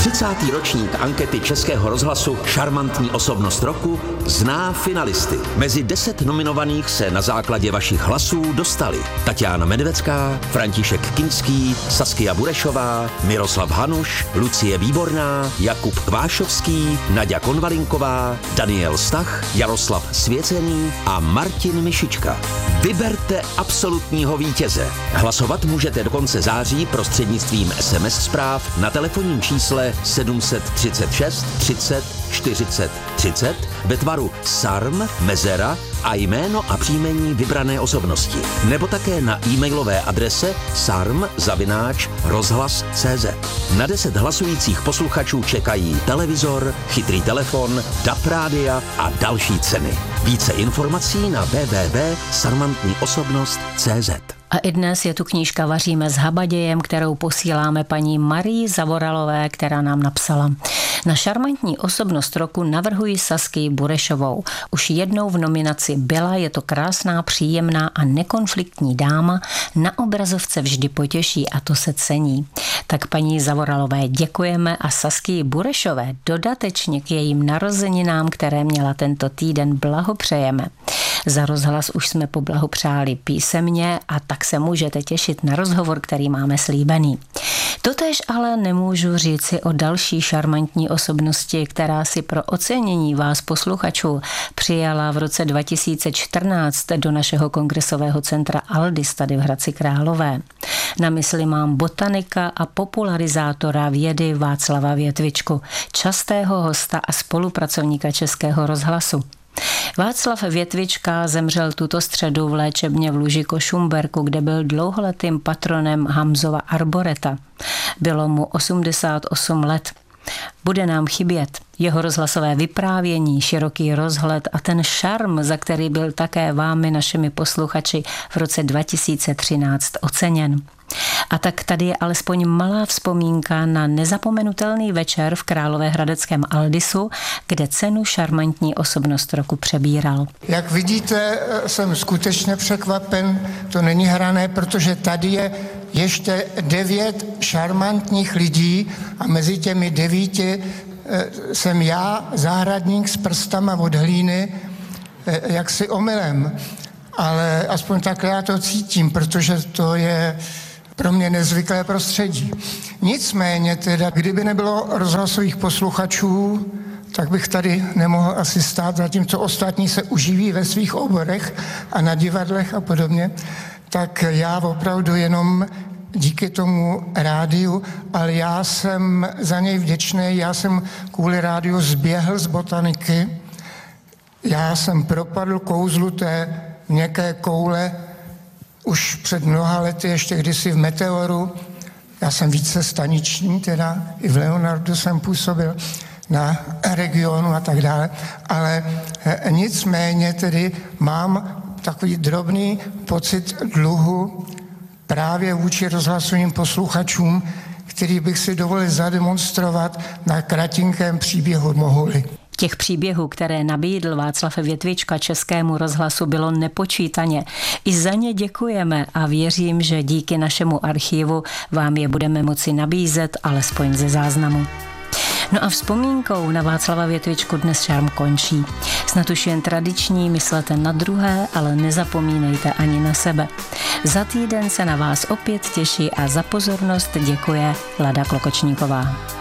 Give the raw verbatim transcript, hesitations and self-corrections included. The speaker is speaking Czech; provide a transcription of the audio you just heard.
třicátý ročník ankety Českého rozhlasu Šarmantní osobnost roku zná finalisty. Mezi deset nominovaných se na základě vašich hlasů dostali Tatiana Medvecká, František Kinský, Saskia Burešová, Miroslav Hanuš, Lucie Výborná, Jakub Kvášovský, Naďa Konvalinková, Daniel Stach, Jaroslav Svěcený a Martin Mišička. Vyberte absolutního vítěze. Hlasovat můžete do konce září prostřednictvím es em es zpráv na telefonním čísle sedm set třicet šest třicet čtyřicet třicet ve tvaru S A R M, mezera a jméno a příjmení vybrané osobnosti. Nebo také na e-mailové adrese sarm zavináč rozhlas tečka cé zet. Na deset hlasujících posluchačů čekají televizor, chytrý telefon, D A B rádia a další ceny. Více informací na w w w tečka sarmantní osobnost tečka cé zet. A i dnes je tu knížka Vaříme s habadějem, kterou posíláme paní Marii Zavoralové, která nám napsala. Na šarmantní osobnost roku navrhuji Saskii Burešovou. Už jednou v nominaci byla, je to krásná, příjemná a nekonfliktní dáma, na obrazovce vždy potěší a to se cení. Tak paní Zavoralové děkujeme a Saskii Burešové dodatečně k jejím narozeninám, které měla tento týden, blahopřejeme. Za rozhlas už jsme poblahopřáli písemně a tak se můžete těšit na rozhovor, který máme slíbený. Totéž ale nemůžu říci o další šarmantní osobnosti, která si pro ocenění vás posluchačů přijala v roce dva tisíce čtrnáct do našeho kongresového centra Aldis tady v Hradci Králové. Na mysli mám botanika a popularizátora vědy Václava Větvičku, častého hosta a spolupracovníka Českého rozhlasu. Václav Větvička zemřel tuto středu v léčebně v Lužiko Šumberku, kde byl dlouholetým patronem Hamzova arboreta. Bylo mu osmdesát osm let. Bude nám chybět jeho rozhlasové vyprávění, široký rozhled a ten šarm, za který byl také vámi, našimi posluchači, v roce dva tisíce třináct oceněn. A tak tady je alespoň malá vzpomínka na nezapomenutelný večer v Královéhradeckém Aldisu, kde cenu šarmantní osobnost roku přebíral. Jak vidíte, jsem skutečně překvapen, to není hrané, protože tady je ještě devět šarmantních lidí a mezi těmi devíti jsem já, zahradník s prstama od hlíny, jaksi omylem. Ale aspoň takhle já to cítím, protože to je pro mě nezvyklé prostředí. Nicméně teda, kdyby nebylo rozhlasových posluchačů, tak bych tady nemohl asi stát, zatímco ostatní se uživí ve svých oborech a na divadlech a podobně, tak já opravdu jenom díky tomu rádiu, ale já jsem za něj vděčný, já jsem kvůli rádiu zběhl z botaniky, já jsem propadl kouzlu té měkké koule už před mnoha lety, ještě kdysi v Meteoru. Já jsem více staniční, teda i v Leonardu jsem působil na regionu a tak dále, ale nicméně tedy mám takový drobný pocit dluhu právě vůči rozhlasovým posluchačům, který bych si dovolil zademonstrovat na kratinkém příběhu Mohuly. Těch příběhů, které nabídl Václav Větvička Českému rozhlasu, bylo nepočítaně. I za ně děkujeme a věřím, že díky našemu archivu vám je budeme moci nabízet alespoň ze záznamu. No a vzpomínkou na Václava Větvičku dnes šarm končí. Snad už jen tradiční, myslete na druhé, ale nezapomínejte ani na sebe. Za týden se na vás opět těší a za pozornost děkuje Lada Klokočníková.